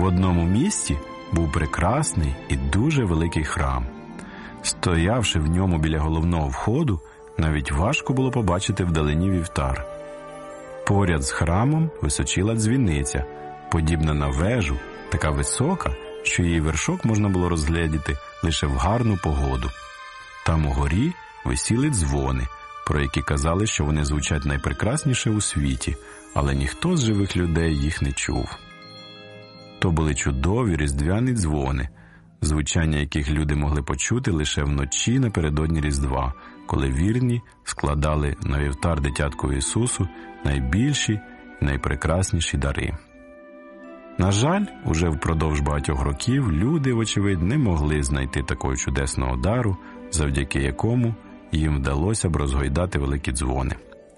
В одному місті був прекрасний і дуже великий храм. Стоявши в ньому біля головного входу, навіть важко було побачити вдалині вівтар. Поряд з храмом височила дзвіниця, подібна на вежу, така висока, що її вершок можна було розгледіти лише в гарну погоду. Там угорі висіли дзвони, про які казали, що вони звучать найпрекрасніше у світі, але ніхто з живих людей їх не чув. То були чудові різдвяні дзвони, звучання яких люди могли почути лише вночі напередодні Різдва, коли вірні складали на вівтар дитятку Ісусу найбільші і найпрекрасніші дари. На жаль, уже впродовж багатьох років люди, вочевидь, не могли знайти такого чудесного дару, завдяки якому їм вдалося б розгойдати великі дзвони.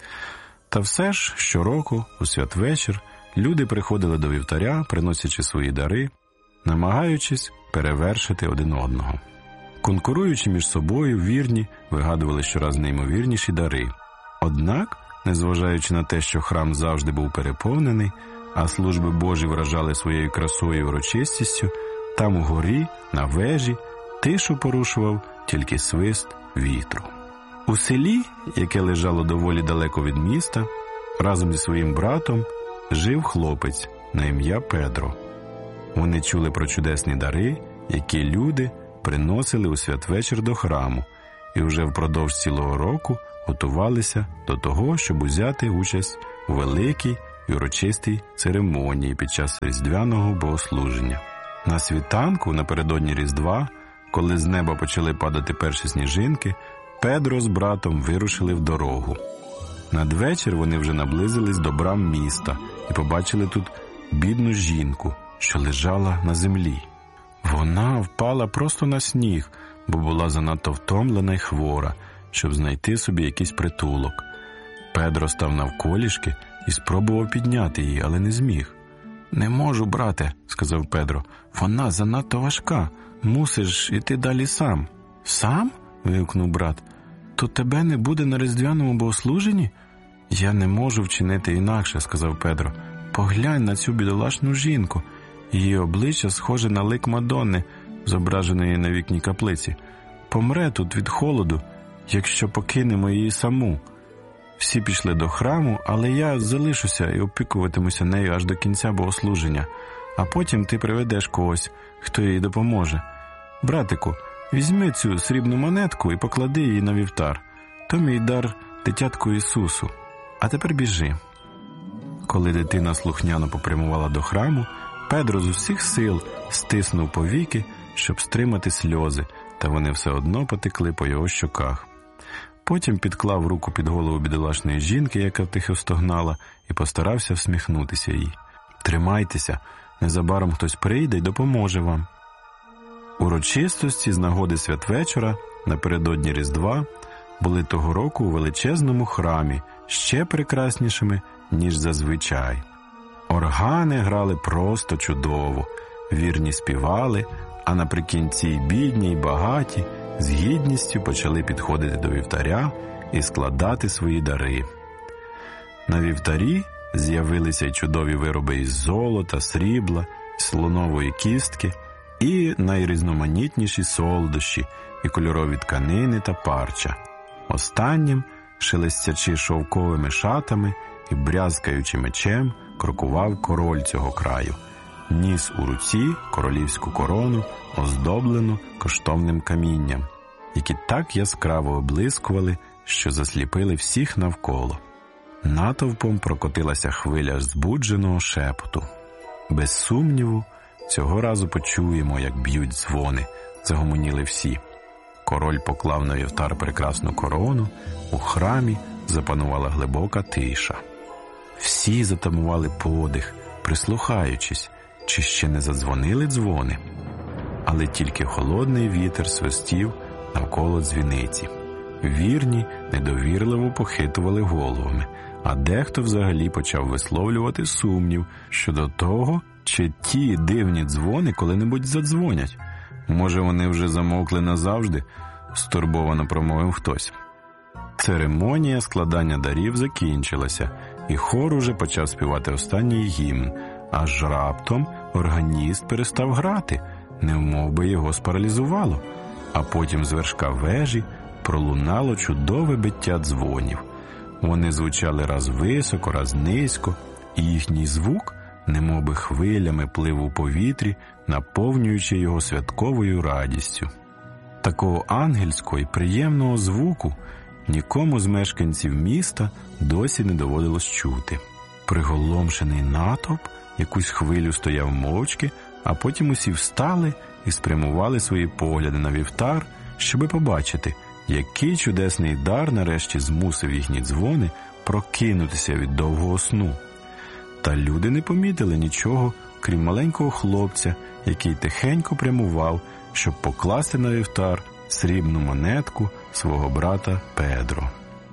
Та все ж, щороку, у святвечір, люди приходили до вівтаря, приносячи свої дари, намагаючись перевершити один одного. Конкуруючи між собою, вірні вигадували щораз неймовірніші дари. Однак, незважаючи на те, що храм завжди був переповнений, а служби Божі вражали своєю красою і урочистістю, там угорі, на вежі, тишу порушував тільки свист вітру. У селі, яке лежало доволі далеко від міста, разом зі своїм братом жив хлопець на ім'я Педро. Вони чули про чудесні дари, які люди приносили у святвечір до храму, і вже впродовж цілого року готувалися до того, щоб узяти участь у великій і урочистій церемонії під час різдвяного богослуження. На світанку, напередодні Різдва, коли з неба почали падати перші сніжинки, Педро з братом вирушили в дорогу. Надвечір вони вже наблизились до брам міста і побачили тут бідну жінку, що лежала на землі. Вона впала просто на сніг, бо була занадто втомлена й хвора, щоб знайти собі якийсь притулок. Педро став навколішки і спробував підняти її, але не зміг. «Не можу, брате», – сказав Педро, – «вона занадто важка, мусиш іти далі сам». «Сам?» – вигукнув брат. «То тебе не буде на різдвяному богослуженні?» «Я не можу вчинити інакше», – сказав Педро. «Поглянь на цю бідолашну жінку. Її обличчя схоже на лик Мадонни, зображеної на вікні каплиці. Помре тут від холоду, якщо покинемо її саму». Всі пішли до храму, але я залишуся і опікуватимуся нею аж до кінця богослуження, а потім ти приведеш когось, хто їй допоможе. Братику, візьми цю срібну монетку і поклади її на вівтар. То мій дар дитятку Ісусу. А тепер біжи. Коли дитина слухняно попрямувала до храму, Педро з усіх сил стиснув повіки, щоб стримати сльози, та вони все одно потекли по його щоках. Потім підклав руку під голову бідолашної жінки, яка тихо стогнала, і постарався всміхнутися їй. «Тримайтеся, незабаром хтось прийде й допоможе вам». Урочистості з нагоди святвечора напередодні Різдва були того року у величезному храмі, ще прекраснішими, ніж зазвичай. Органи грали просто чудово, вірні співали, а наприкінці й бідні, й багаті з гідністю почали підходити до вівтаря і складати свої дари. На вівтарі з'явилися й чудові вироби із золота, срібла, слонової кістки, і найрізноманітніші солодощі, і кольорові тканини та парча. Останнім, шелестячи шовковими шатами і брязкаючи мечем, крокував король цього краю. Ніс у руці королівську корону, оздоблену коштовним камінням, які так яскраво облискували, що засліпили всіх навколо. Натовпом прокотилася хвиля збудженого шепоту. «Без сумніву, цього разу почуємо, як б'ють дзвони», – загомоніли всі. Король поклав на вівтар прекрасну корону, у храмі запанувала глибока тиша. Всі затамували подих, прислухаючись, чи ще не задзвонили дзвони. Але тільки холодний вітер свистів навколо дзвіниці. Вірні недовірливо похитували головами, а дехто взагалі почав висловлювати сумнів щодо того, чи ті дивні дзвони коли-небудь задзвонять. «Може, вони вже замовкли назавжди?» – стурбовано промовив хтось. Церемонія складання дарів закінчилася, і хор уже почав співати останній гімн, аж раптом органіст перестав грати, немов би його спаралізувало, а потім з вершка вежі пролунало чудове биття дзвонів. Вони звучали раз високо, раз низько, і їхній звук немов би хвилями плив у повітрі, наповнюючи його святковою радістю. Такого ангельського і приємного звуку нікому з мешканців міста досі не доводилось чути. Приголомшений натовп якусь хвилю стояв мовчки, а потім усі встали і спрямували свої погляди на вівтар, щоби побачити, який чудесний дар нарешті змусив їхні дзвони прокинутися від довгого сну. Та люди не помітили нічого, крім маленького хлопця, який тихенько прямував, щоб покласти на вівтар срібну монетку свого брата Педро.